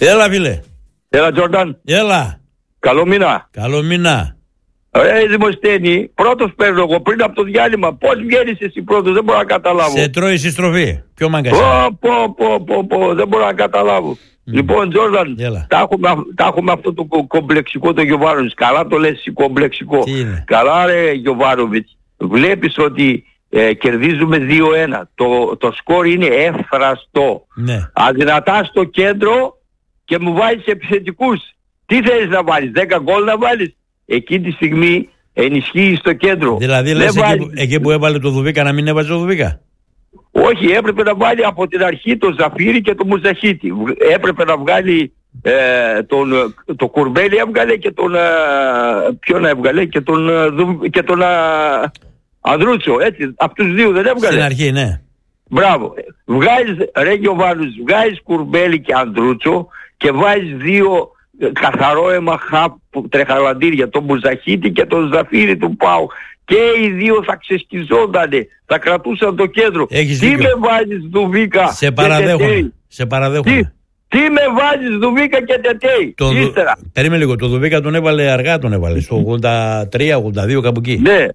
Έλα, φίλε. Έλα, Τζόρνταν. Έλα. Καλό μήνα. Καλό μήνα. Ρε Δημοσθένη, πρώτος παίρνω εγώ πριν από το διάλειμμα. Πώς βγαίνεις εσύ πρώτος, δεν μπορώ να καταλάβω. Σε τρώει συστροφή. Ποιο μαγκασί. Δεν μπορώ να καταλάβω. Λοιπόν, Τζόρνταν, τα έχουμε αυτό το κομπλεξικό το Γιοβάνοβιτς. Καλά το λες κομπλεξικό. Καλά ρε Γιοβάνοβιτς. Βλέπεις ότι κερδίζουμε 2-1. Το σκορ είναι εύθραστο. Ναι. Αδυνατά στο κέντρο και μου βάζεις επιθετικούς. Τι θέλεις να βάλεις, 10 γκολ να βάλεις. Εκείνη τη στιγμή ενισχύει στο κέντρο. Δηλαδή λες εκεί που έβαλε το Δουβίκα να μην έβαζε το Δουβίκα. Όχι, έπρεπε να βάλει από την αρχή τον Ζαφύρι και τον Μουζαχίτη. Έπρεπε να βγάλει το Κουρμπέλι, έβγαλε και τον ποιον έβγαλε και τον Ανδρούτσο, έτσι, από τους δύο δεν έβγαλε. Στην αρχή, ναι. Μπράβο. Βγάζεις ρε Γιοβάνους, βγάζεις Κουρμπέλι και Ανδρούτσο και βάζεις δύο καθαρό αίμα τρεχαλαντήρια, τον Μουζαχίτη και τον Ζαφύρι του Πάου. Και οι δύο θα ξεσκιζόντανε, θα κρατούσαν το κέντρο. Έχεις τι δίκιο. Με βάζεις Δουβίκα σε παραδέχομαι. Σε παραδέχομαι. Τι με βάζεις Δουβίκα και Τετέι. Περίμενε λίγο, το Δουβίκα τον έβαλε αργά, τον έβαλε στο 83-82 κάπου εκεί. Ναι.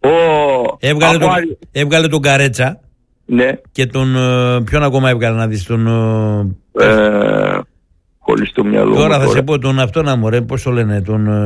Έβγαλε τον Καρέτσα. Ναι. Και τον ποιον ακόμα έβγαλε να δεις τον... χωρίς το μυαλό. Τώρα θα σε πω τον αυτόν να μωρέ, πώς το λένε,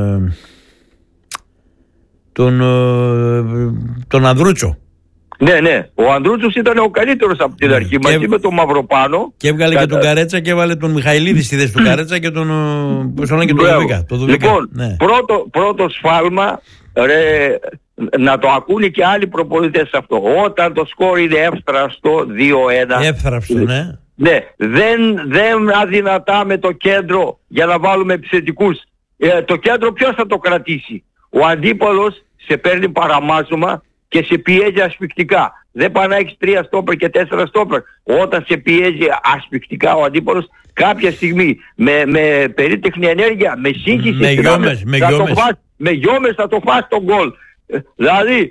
τον Ανδρούτσο. Ναι. Ο Ανδρούτσος ήταν ο καλύτερος από την αρχή μαζί με τον Μαυροπάνο. Και έβγαλε και τον Καρέτσα και έβαλε τον Μιχαηλίδη στη θέση του Καρέτσα και τον Δουβίκα. Λοιπόν, πρώτο σφάλμα, ρε, να το ακούνε και άλλοι προπονητές αυτό. Όταν το σκορ είναι εύθραστο 2-1. Εύθραυστο, ναι. Ναι, δεν αδυνατάμε το κέντρο για να βάλουμε επιθετικούς. Το κέντρο ποιος θα το κρατήσει? Ο αντίπαλος σε παίρνει παραμάζωμα και σε πιέζει ασφυκτικά. Δεν πάει να έχεις 3 στόπερ και 4 στόπερ. Όταν σε πιέζει ασφυκτικά ο αντίπαλος, κάποια στιγμή με περίτεχνη ενέργεια, με σύγχυση, με γιόμες θα το φας τον γκολ. Δηλαδή,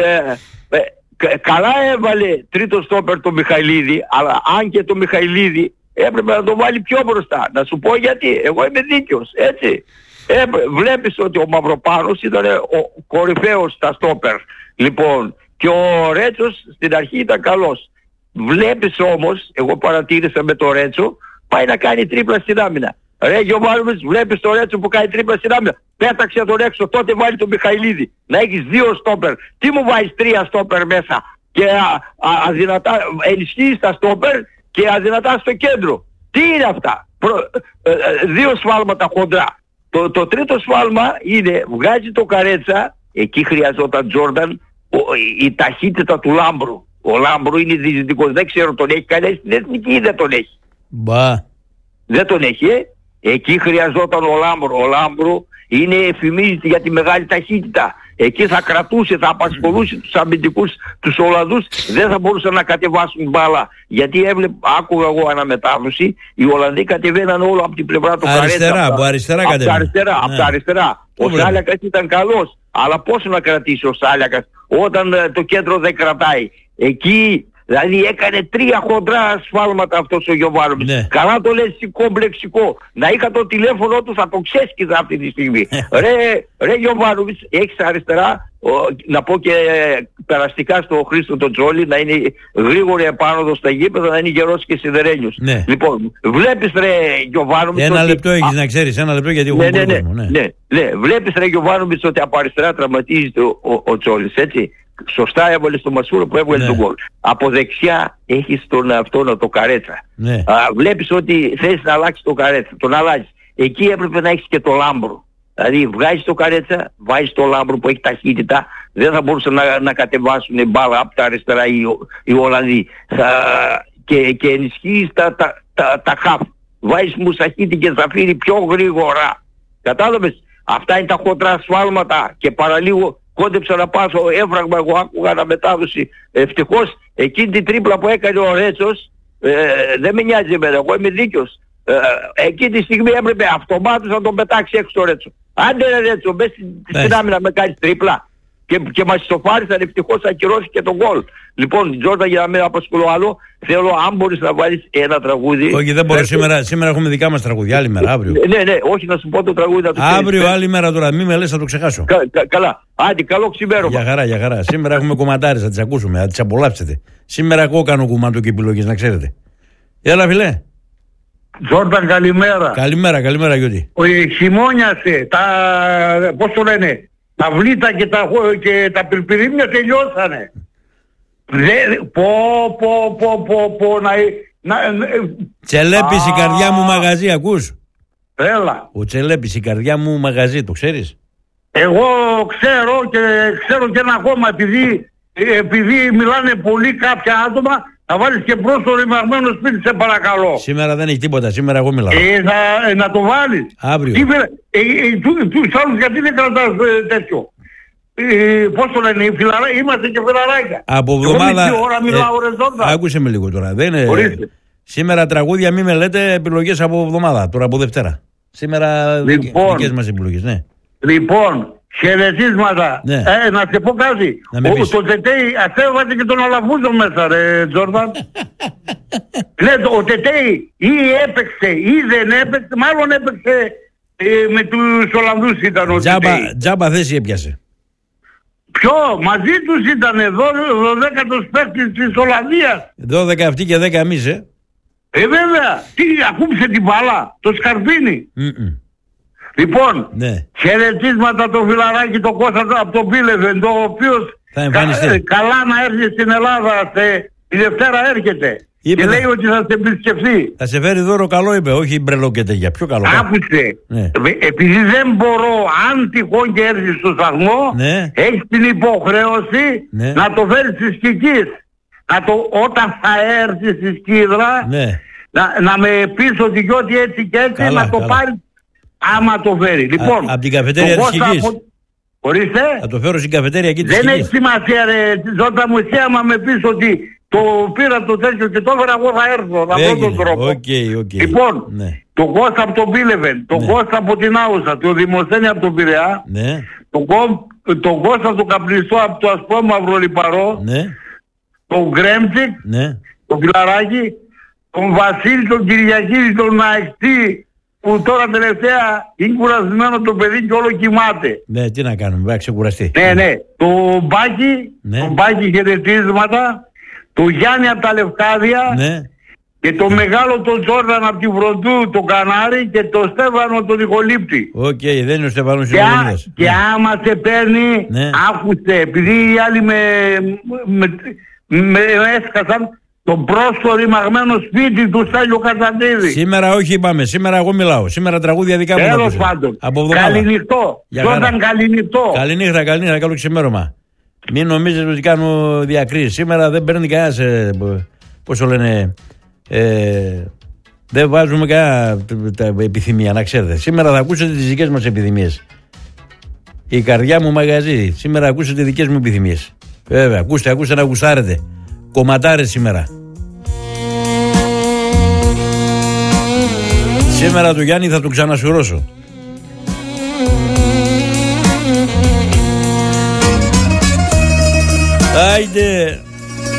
καλά έβαλε τρίτο στόπερ το Μιχαηλίδη, αλλά αν και το Μιχαηλίδη έπρεπε να το βάλει πιο μπροστά. Να σου πω γιατί, εγώ είμαι δίκαιος, έτσι. Βλέπεις ότι ο Μαυροπάνος ήταν ο κορυφαίος στα στόπερ. Λοιπόν, και ο Ρέτσος στην αρχή ήταν καλός. Βλέπεις όμως, εγώ παρατήρησα με το Ρέτσο, πάει να κάνει τρίπλα στην άμυνα. Ρε Γιωβάνοβιτς, βλέπεις το Ρέτσο που κάνει τρίπλα στην άμυνα. Πέταξε τον έξω, τότε βάλει τον Μιχαηλίδη. Να έχεις 2 στόπερ. Τι μου βάζεις 3 στόπερ μέσα? Και αδυνατά, ενισχύεις τα στόπερ και αδυνατά στο κέντρο. Τι είναι αυτά? 2 σφάλματα χοντρά. Το τρίτο σφάλμα είναι, βγάζει το Καρέτσα, εκεί χρειαζόταν Τζόρνταν, η ταχύτητα του Λάμπρου. Ο Λάμπρου είναι διζητικός, δεν ξέρω τον έχει κανένα στην εθνική ή δεν τον έχει. Δεν τον έχει, Εκεί χρειαζόταν ο Λάμπρου. Ο Λάμπρου εφημίζεται για τη μεγάλη ταχύτητα. Εκεί θα κρατούσε, θα απασχολούσε τους αμυντικούς, τους Ολλανδούς, δεν θα μπορούσαν να κατεβάσουν μπάλα. Γιατί άκουγα εγώ αναμετάδοση, οι Ολλανδοί κατεβαίναν όλο από την πλευρά του Καρέτσα. Από αριστερά κατεβαίναν. Από τα αριστερά. Ο Σάλιακας ήταν καλός, αλλά πώς να κρατήσει ο Σάλιακας όταν το κέντρο δεν κρατάει. Εκεί δηλαδή έκανε 3 χοντρά σφάλματα αυτός ο Γιωβάνοβιτς. Ναι. Καλά το λες κομπλεξικό. Να είχα το τηλέφωνο του θα το ξέσκιζα αυτή τη στιγμή. Ρε Γιωβάνοβιτς, έχεις αριστερά, να πω και περαστικά στο Χρήστο τον Τζόλι, να είναι γρήγορη επάνωδο στα γήπεδα, να είναι γερός και σιδερένιος. Ναι. Λοιπόν, βλέπεις ρε Γιωβάνοβιτς... Ένα λεπτό έχεις να ξέρεις, ένα λεπτό γιατί έχω πολύ κόσμο. Ναι, βλέπεις ρε Γιωβάνοβιτς ότι από αριστερά τραυματίζεται ο Τζόλις, έτσι. Σωστά έβαλε στο Μασούρο που έβγαλε τον γκολ. Από δεξιά έχεις το Καρέτσα. Ναι. Βλέπεις ότι θέλεις να αλλάξεις το Καρέτσα. Τον αλλάζεις. Εκεί έπρεπε να έχεις και το Λάμπρο. Δηλαδή βγάζεις το Καρέτσα, βάζεις το Λάμπρο που έχει ταχύτητα. Δεν θα μπορούσαν να κατεβάσουν μπάλα από τα αριστερά οι Ολλανδοί. Και ενισχύεις τα χαφ. Βάζεις Μουσαχίτη και Ζαφύρι πιο γρήγορα. Κατάλαβες. Αυτά είναι τα χοντρά σφάλματα. Και παραλίγο κόντεψα να πάσω έβραγμα, εγώ άκουγα αναμετάδοση. Ευτυχώς εκείνη την τρίπλα που έκανε ο Ρέτσος δεν με νοιάζει εμένα, εγώ είμαι δίκαιος. Εκείνη τη στιγμή έπρεπε αυτομάτως να τον πετάξει έξω το Ρέτσο. Άντε ρε Ρέτσο, μπες στην άμυνα με κάνεις τρίπλα. και μας ισοφάρισαν, ευτυχώς ακυρώθηκε το γκολ. Λοιπόν, Τζόρνταν, για να μην απασχολώ άλλο, θέλω αν μπορείς να βάλεις ένα τραγούδι. Όχι, δεν μπορώ. Σήμερα έχουμε δικά μας τραγούδια. Άλλη μέρα, αύριο. Ναι, όχι, να σου πω το τραγούδι να το ξέρεις. Αύριο, άλλη μέρα τώρα. Μην με λες, θα το ξεχάσω. Καλά. Άντε, καλό ξημέρωμα. Για χαρά. Σήμερα έχουμε κομματάρες, θα τις ακούσουμε, θα τις απολαύσετε. Σήμερα εγώ κάνω κουμάντο και επιλογές, να ξέρετε. Έλα, φιλέ. Τζόρνταν, καλημέρα. Καλημέρα, Γιώτη. Χειμώνιασε, πώς το λένε, τα βλήτα και τα πυρπυρίμια τελειώσανε. Τσελέπης η καρδιά μου μαγαζί, ακούς? Έλα. Ο Τσελέπης η καρδιά μου μαγαζί, το ξέρεις? Εγώ ξέρω και ένα ακόμα, επειδή μιλάνε πολύ κάποια άτομα, θα βάλεις και μπρος το ρημαγμένο σπίτι, σε παρακαλώ. Σήμερα δεν έχει τίποτα, σήμερα εγώ μιλάω. Να το βάλεις. Αύριο. Τους άλλους γιατί δεν κρατάς τέτοιο. Πώς το λένε, είμαστε και φιλαράκια. Από εβδομάδα. Άκουσε με λίγο τώρα. Δεν είναι... Σήμερα τραγούδια μη με λέτε, επιλογές από εβδομάδα, τώρα από Δευτέρα. Σήμερα δικές μας επιλογές, ναι. Λοιπόν, χαιρετίσματα. Ναι. Να σε πω κάτι. Το Τετέι, έβαζε και τον Αλαφούζο μέσα, ρε Τζόρνταν. Λέτε, ο Τετέι ή έπαιξε ή δεν έπαιξε, μάλλον έπαιξε με τους Ολλανδούς ήταν ο Τετέι. Τζάμπα θέση έπιασε. Ποιο, μαζί τους ήταν 12ος παίκτης της Ολλανδίας. 12 αυτοί και 10 εμείς, βέβαια, ακούμπησε την μπάλα, το Σκαρπίνι. Λοιπόν, ναι. Χαιρετίσματα το φιλαράκι το Κώστα από τον Πίλεβεν, το οποίος καλά να έρθει στην Ελλάδα, τη Δευτέρα έρχεται. Είπε, και λέει ότι θα σε επισκεφθεί. Θα σε φέρει δώρο καλό, είπε, όχι μπρελοκέτε για πιο καλό. Άκουσε, ναι. Επειδή δεν μπορώ, αν τυχόν και έρθει στο σταθμό, ναι. Έχεις την υποχρέωση, ναι, να το φέρεις στις Κικής. Όταν θα έρθει στη Σκύδρα, ναι, να με πεις ότι Γιώτη έτσι και έτσι, να το πάρει. Άμα το φέρει. Λοιπόν, από την καφετέρια της Κικής. Ορίστε. Θα το φέρω στην καφετέρια εκεί της Κικής. Δεν έχει σημασία, ρε Ζώτα μου, εσύ άμα με πεις ότι το πήρα το τέτοιο και το έφερα, εγώ θα έρθω. Να βρω τον τρόπο. Λοιπόν, ναι, τον Κώστα από τον Πίλεβεν, τον Κώστα από την Άουσα, τον Δημοσθένη από τον Πειραιά, ναι, τον Κώστα από τον Καπνιστό από το Ασπρόμαυρο Λιπαρό, ναι, τον Γκρέμτσικ, ναι, τον Φιλαράκη, τον Βασίλη, τον Κυριακίδη, τον Αεκτή, που τώρα τελευταία είναι κουρασμένο το παιδί και όλο κοιμάται. Ναι, τι να κάνουμε, θα ξεκουραστεί. Ναι. Το Μπάκι, ναι, το Μπάκι χαιρετίσματα, το Γιάννη από τα Λευκάδια, ναι, και το μεγάλο τον Τζόρνταν από τη Βροντού, τον Κανάρι, και το Στέφανο τον Νικολίπτη. Οκ, δεν είναι ο Στέφανος Νικολίπτης. Και άμα σε παίρνει, ναι, άκουσε, επειδή οι άλλοι με έσκασαν, τον πρόσωπο ρημαγμένο σπίτι του Στέλιο Κατσαντίδη. Σήμερα όχι είπαμε, σήμερα εγώ μιλάω. Σήμερα τραγούδια δικά μου. Τέλος πάντων. Καληνυχτό. Τζόρνταν, καληνυχτό. Καληνύχτα, καλό ξημέρωμα. Μην νομίζετε ότι κάνω διακρίσεις. Σήμερα δεν παίρνει κανένας, πώς το λένε, δεν βάζουμε κανένα επιθυμία, να ξέρετε. Σήμερα θα ακούσετε τις δικές μας επιθυμίες. Η καρδιά μου μαγαζί. Σήμερα ακούσετε δικές μου επιθυμίες. Βέβαια, ακούστε να γουστάρετε. Κομματάρες σήμερα. Σήμερα το Γιάννη θα το ξανασουρώσω. Άιντε.